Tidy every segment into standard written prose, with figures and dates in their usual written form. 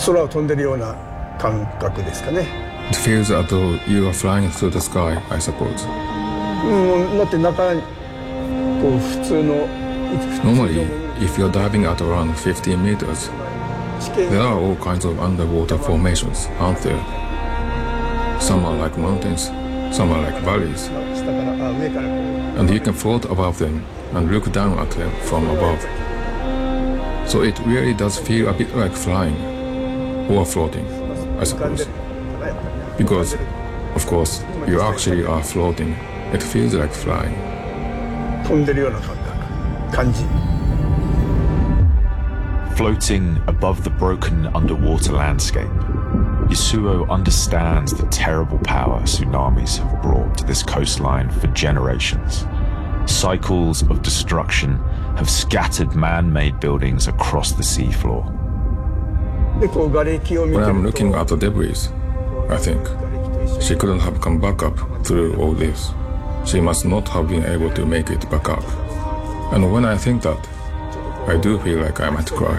空を飛んでるような感覚ですかね。 It feels as though you are flying through the sky, I suppose. だって中にこう普通の Normally, if you're diving at around 15 meters, there are all kinds of underwater formations, aren't there? Some are like mountains, some are like valleys, and you can float above them and look down at them from above. So it really does feel a bit like flying, or floating, I suppose. Because, of course, you actually are floating. It feels like flying. 飛んでるような感じ。 Floating above the broken underwater landscape, Yasuo understands the terrible power tsunamis have brought to this coastline for generations. Cycles of destruction have scattered man-made buildings across the seafloor. When I'm looking at the debris, I think she couldn't have come back up through all this. She must not have been able to make it back up. And when I think that, I do feel like I might cry.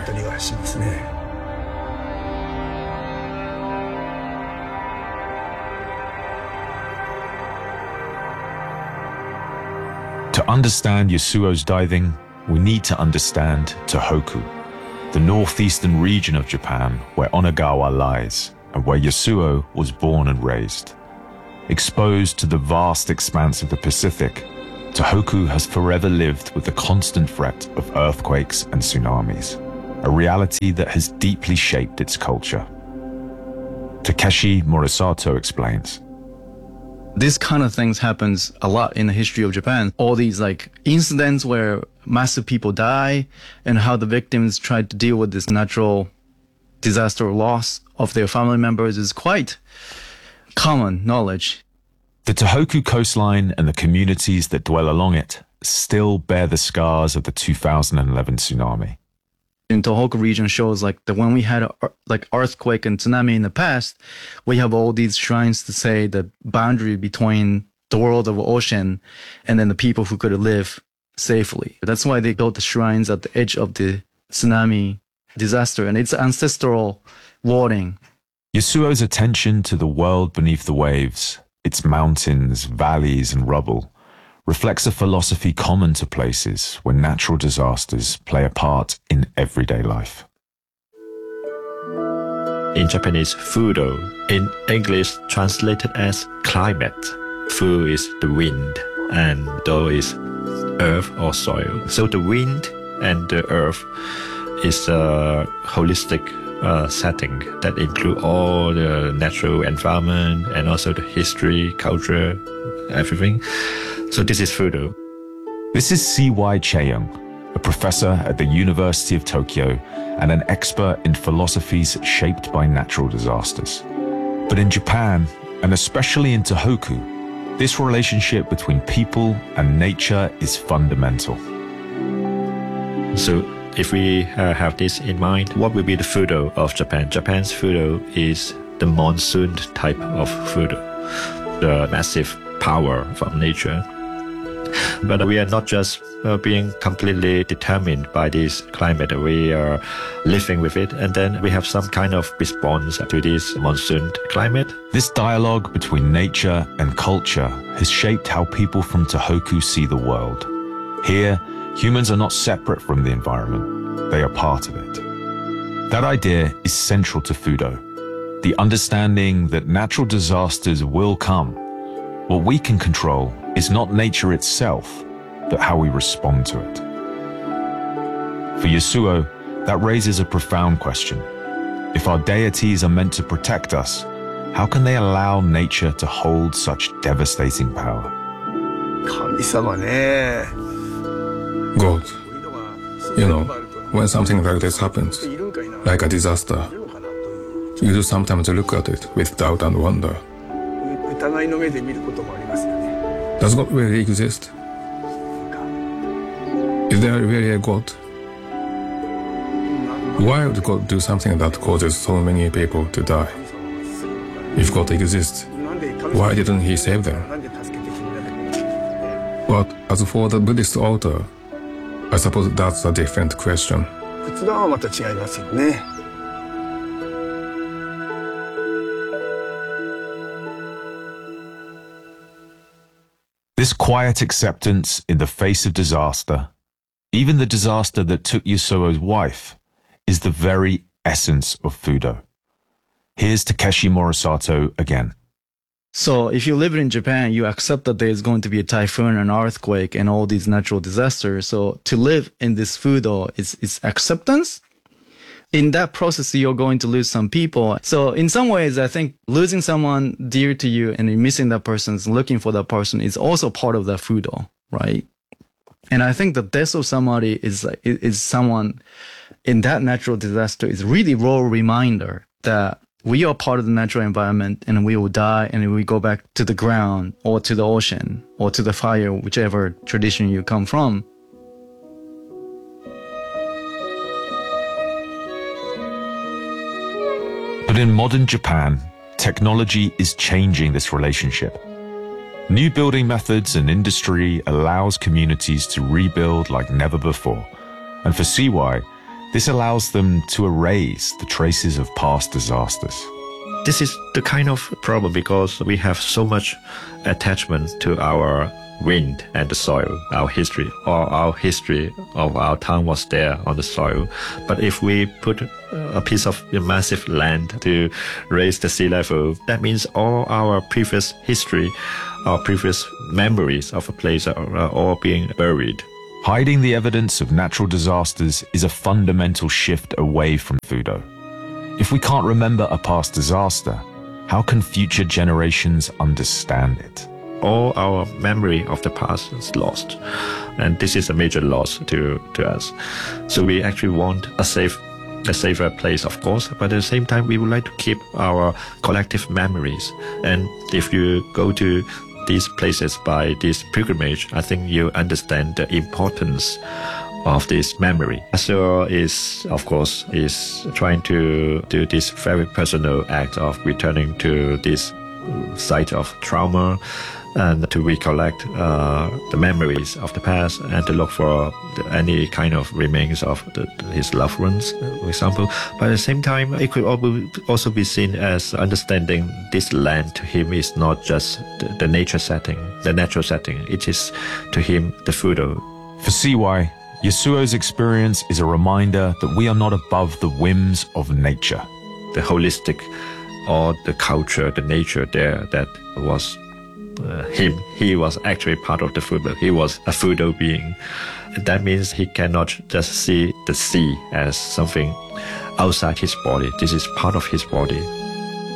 To understand Yasuo's diving, we need to understand Tohoku, the northeastern region of Japan where Onagawa lies and where Yasuo was born and raised. Exposed to the vast expanse of the Pacific, Tohoku has forever lived with the constant threat of earthquakes and tsunamis, a reality that has deeply shaped its culture. Takeshi Morisato explains. This kind of things happens a lot in the history of Japan. All these like incidents where massive people die and how the victims try to deal with this natural disaster or loss of their family members is quite common knowledge. The Tohoku coastline and the communities that dwell along it still bear the scars of the 2011 tsunami. In Tohoku region shows like that when we had like earthquake and tsunami in the past, we have all these shrines to say the boundary between the world of the ocean and then the people who could live safely. That's why they built the shrines at the edge of the tsunami disaster, and it's ancestral warning. Yasuo's attention to the world beneath the waves, its mountains, valleys, and rubble, reflects a philosophy common to places where natural disasters play a part in everyday life. In Japanese, fudo, in English translated as climate. Fu is the wind, and do is earth or soil. So the wind and the earth is a holistic setting that include all the natural environment and also the history, culture, everything. So this is Fudo. This is C.Y. Cheung, a professor at the University of Tokyo and an expert in philosophies shaped by natural disasters. But in Japan, and especially in Tohoku, this relationship between people and nature is fundamental. So if we have this in mind, what will be the Fudo of Japan? Japan's Fudo is the monsoon type of Fudo, the massive power from nature. But we are not just being completely determined by this climate. We are living with it, and then we have some kind of response to this monsoon climate. This dialogue between nature and culture has shaped how people from Tohoku see the world. Here, humans are not separate from the environment. They are part of it. That idea is central to Fudo, the understanding that natural disasters will come. What we can control is not nature itself, but how we respond to it. For Yasuo, that raises a profound question. If our deities are meant to protect us, how can they allow nature to hold such devastating power? 神様ね。 God, you know, when something like this happens, like a disaster, you do sometimes look at it with doubt and wonder. 疑いの目で見ることもありますよね。 Does God really exist? Is there really a God? Why would God do something that causes so many people to die? If God exists, why didn't He save them? But as for the Buddhist author, I suppose that's a different question. 仏壇はまた違いますよね。 This quiet acceptance in the face of disaster, even the disaster that took Yasuo's wife, is the very essence of Fudo. Here's Takeshi Morisato again. So if you live in Japan, you accept that there's going to be a typhoon, an earthquake, and all these natural disasters. So to live in this Fudo is acceptance. In that process, you're going to lose some people. So in some ways, I think losing someone dear to you and missing that person, looking for that person is also part of that Fudo, right? And I think the death of somebody is someone in that natural disaster is really raw reminder that we are part of the natural environment and we will die and we go back to the ground or to the ocean or to the fire, whichever tradition you come from. But in modern Japan, technology is changing this relationship. New building methods and industry allows communities to rebuild like never before. And for CY, this allows them to erase the traces of past disasters. This is the kind of problem because we have so much attachment to our wind and the soil, our history, or our history of our town was there on the soil. But if we put a piece of massive land to raise the sea level, that means all our previous history, our previous memories of a place are all being buried. Hiding the evidence of natural disasters is a fundamental shift away from Fudo. If we can't remember a past disaster, how can future generations understand it? All our memory of the past is lost. And this is a major loss to us. So we actually want a safer place, of course, but at the same time, we would like to keep our collective memories. And if you go to these places by this pilgrimage, I think you understand the importance of this memory. Yasuo is trying to do this very personal act of returning to this site of trauma and to recollect the memories of the past and to look for any kind of remains of his loved ones, for example. But at the same time, it could also be seen as understanding this land to him is not just the nature setting, the natural setting. It is to him the Fudo. For CY, Yasuo's experience is a reminder that we are not above the whims of nature. The holistic or the culture, the nature there that was him. He was actually part of the Fudo. He was a Fudo being. That means he cannot just see the sea as something outside his body. This is part of his body.